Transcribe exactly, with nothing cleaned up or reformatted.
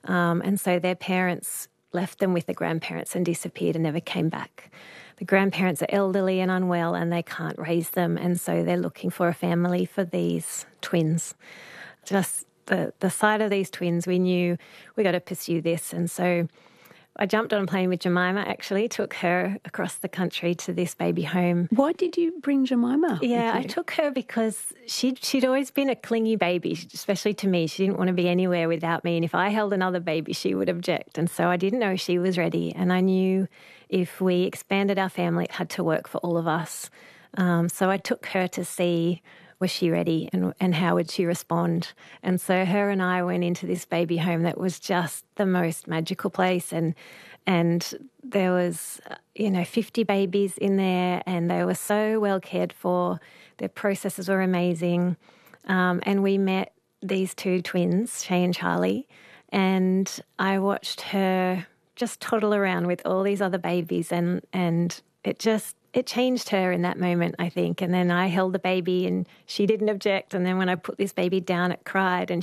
Um, and so their parents left them with the grandparents and disappeared and never came back. The grandparents are elderly and unwell and they can't raise them, and so they're looking for a family for these twins. Just the, the sight of these twins, we knew we got to pursue this. And so I jumped on a plane with Jemima, actually, took her across the country to this baby home. Why did you bring Jemima? Yeah, I took her because she'd, she'd always been a clingy baby, especially to me. She didn't want to be anywhere without me. And if I held another baby, she would object. And so I didn't know she was ready. And I knew if we expanded our family, it had to work for all of us. Um, so I took her to see, was she ready and, and how would she respond? And so her and I went into this baby home that was just the most magical place. And and there was, you know, fifty babies in there and they were so well cared for. Their processes were amazing. Um, and we met these two twins, Shay and Charlie, and I watched her just toddle around with all these other babies and, and it just, it changed her in that moment, I think. And then I held the baby and she didn't object. And then when I put this baby down, it cried and